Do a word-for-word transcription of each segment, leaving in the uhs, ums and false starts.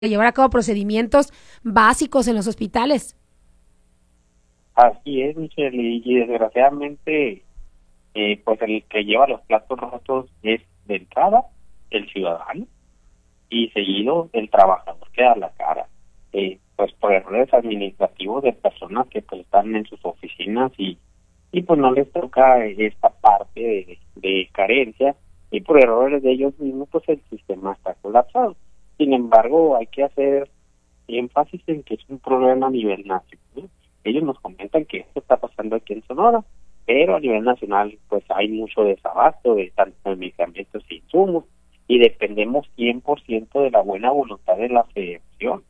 llevar a cabo procedimientos básicos en los hospitales. Así es, Michelle, y, y desgraciadamente, eh, pues el que lleva los platos rotos es de entrada el ciudadano y seguido el trabajador que da la cara, eh, pues por errores administrativos de personas que pues están en sus oficinas y, y pues no les toca esta parte de, de carencia, y por errores de ellos mismos pues el sistema está colapsado. Sin embargo, hay que hacer énfasis en que es un problema a nivel nacional, ¿no? Ellos nos comentan que esto está pasando aquí en Sonora, pero a nivel nacional pues hay mucho desabasto de tanto de medicamentos e insumos, y dependemos cien por ciento de la buena voluntad de la federación.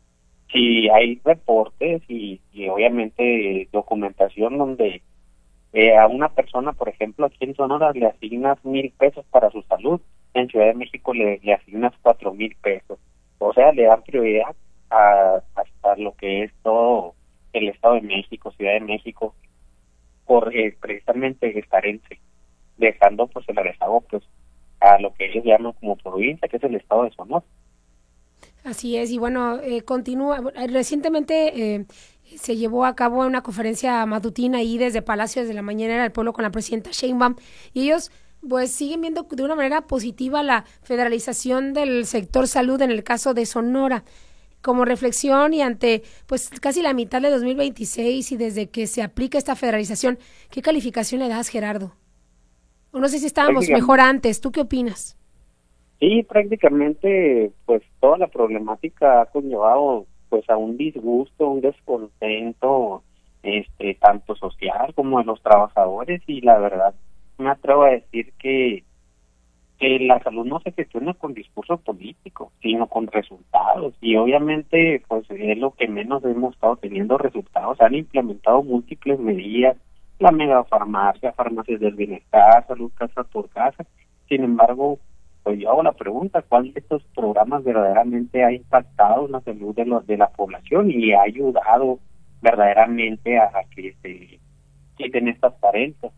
Si hay reportes y, y obviamente documentación donde eh, a una persona, por ejemplo, aquí en Sonora le asignas mil pesos para su salud, en Ciudad de México le, le asignas cuatro mil pesos. O sea, le dan prioridad a hasta lo que es todo el Estado de México, Ciudad de México, por eh, precisamente estarense, dejando pues el rezago pues a lo que ellos llaman como provincia, que es el Estado de Sonora. Así es, y bueno, eh, continúa, recientemente eh, se llevó a cabo una conferencia matutina ahí desde Palacios de la Mañanera del Pueblo con la presidenta Sheinbaum, y ellos pues siguen viendo de una manera positiva la federalización del sector salud en el caso de Sonora. Como reflexión y ante pues casi la mitad de dos mil veintiséis y desde que se aplica esta federalización, ¿qué calificación le das, Gerardo? O no sé si estábamos mejor antes, ¿tú qué opinas? Sí, prácticamente pues toda la problemática ha conllevado pues a un disgusto, un descontento, este tanto social como de los trabajadores, y la verdad me atrevo a decir que que la salud no se gestiona con discurso político, sino con resultados, y obviamente pues es lo que menos hemos estado teniendo resultados. Han implementado múltiples medidas, la megafarmacia, farmacias del bienestar, salud casa por casa. Sin embargo, pues yo hago la pregunta, ¿cuál de estos programas verdaderamente ha impactado en la salud de los de la población y ha ayudado verdaderamente a, a que se quiten estas carencias?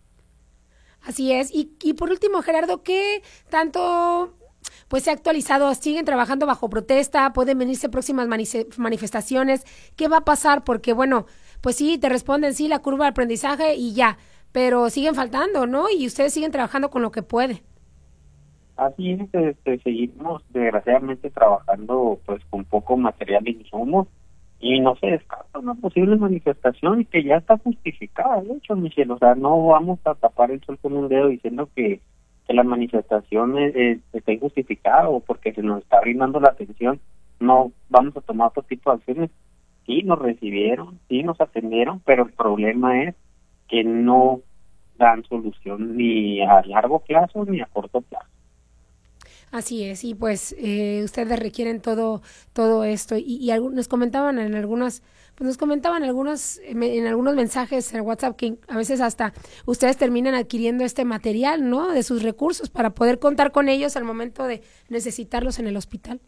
Así es. Y, y por último, Gerardo, ¿qué tanto pues se ha actualizado? ¿Siguen trabajando bajo protesta? ¿Pueden venirse próximas manifestaciones? ¿Qué va a pasar? Porque, bueno, pues sí, te responden, sí, la curva de aprendizaje y ya, pero siguen faltando, ¿no? Y ustedes siguen trabajando con lo que pueden. Así es, este, seguimos desgraciadamente trabajando pues con poco material de insumos, y no se descarta una posible manifestación y que ya está justificada, de hecho, Michelle. O sea, no vamos a tapar el sol con un dedo diciendo que, que la manifestación eh, está injustificada o porque se nos está brindando la atención. No vamos a tomar otro tipo de acciones. Sí, nos recibieron, sí, nos atendieron, pero el problema es que no dan solución ni a largo plazo ni a corto plazo. Así es, y pues eh, ustedes requieren todo todo esto, y, y algún, nos comentaban en algunos, pues nos comentaban algunos en algunos mensajes en WhatsApp que a veces hasta ustedes terminan adquiriendo este material, ¿no?, de sus recursos para poder contar con ellos al momento de necesitarlos en el hospital.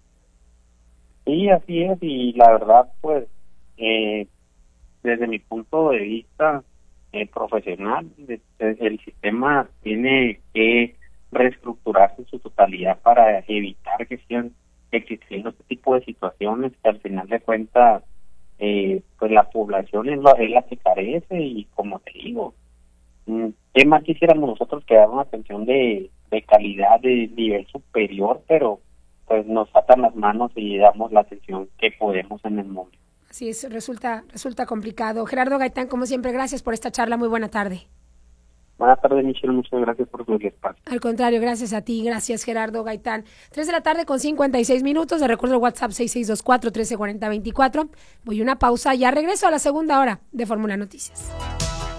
Sí, así es, y la verdad, pues, eh, desde mi punto de vista eh, profesional, de, de, el sistema tiene que reestructurarse en su totalidad para evitar que sigan existiendo este tipo de situaciones que al final de cuentas eh, pues la población es la, es la que carece. Y como te digo, ¿qué más quisiéramos nosotros que dar una atención de, de calidad de nivel superior? Pero pues nos atan las manos y damos la atención que podemos en el momento. Así es, resulta, resulta complicado. Gerardo Gaitán, como siempre, gracias por esta charla, muy buena tarde. Buenas tardes, Michelle, muchas gracias por tu espacio. Al contrario, gracias a ti, gracias, Gerardo Gaitán. Tres de la tarde con cincuenta y seis minutos, de recuerdo el WhatsApp seis seis dos cuatro, uno tres cuatro cero, veinticuatro. Voy a una pausa, ya regreso a la segunda hora de Fórmula Noticias.